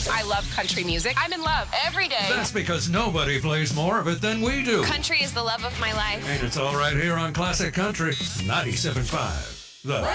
I love country music. I'm in love every day. That's because nobody plays more of it than we do. Country is the love of my life. And it's all right here on Classic Country 97.5. The